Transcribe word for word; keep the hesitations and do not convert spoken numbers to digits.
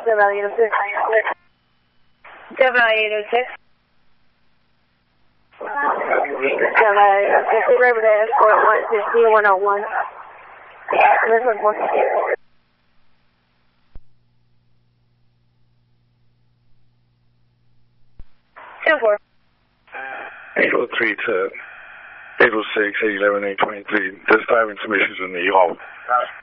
seven eight oh six. seven eight oh six. seven eight oh six. River to escort one fifty, one oh one. River one. ten four. eight oh three to eight oh six, eight eleven, eight twenty-three. There's five intermissions in the hall.